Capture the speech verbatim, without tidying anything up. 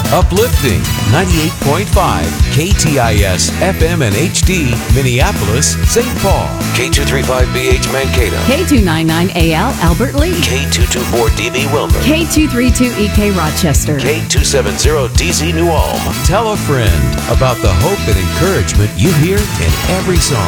Uplifting ninety-eight point five K T I S F M and H D Minneapolis, Saint Paul. K two thirty-five B H Mankato. K two ninety-nine A L Albert Lee. K two twenty-four D B Wilmer. K two thirty-two E K Rochester. K two seventy D Z New Ulm. Tell a friend about the hope and encouragement you hear in every song.